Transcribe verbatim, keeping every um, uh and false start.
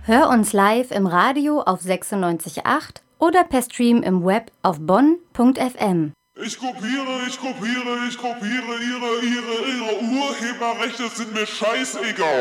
Hör uns live im Radio auf sechsundneunzig Komma acht oder per Stream im Web auf bonn punkt f m. Ich kopiere, ich kopiere, ich kopiere, ihre, ihre, ihre Urheberrechte sind mir scheißegal.